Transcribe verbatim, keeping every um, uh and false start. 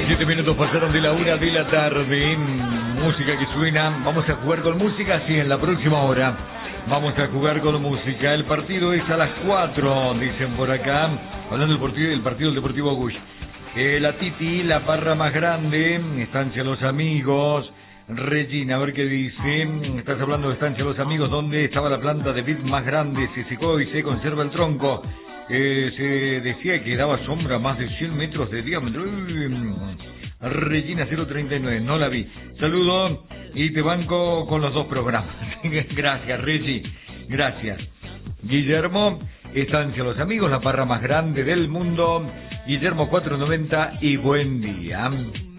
diecisiete minutos pasaron de la una de la tarde. Música que suena. Vamos a jugar con música, sí, en la próxima hora. Vamos a jugar con música. El partido es a las cuatro, dicen por acá. Hablando del partido, del partido del Deportivo Gush. Eh, la Titi, la parra más grande. Estancia Los Amigos. Regina, a ver qué dice. Estás hablando de Estancia Los Amigos, donde estaba la planta de vid más grande. Se secó y se conserva el tronco. Eh, se decía que daba sombra más de cien metros de diámetro. Uy, Regina cero treinta y nueve, no la vi. Saludo y te banco con los dos programas. Gracias, Regi. Gracias. Guillermo, Estancia Los Amigos, la parra más grande del mundo. Guillermo cuatrocientos noventa y buen día.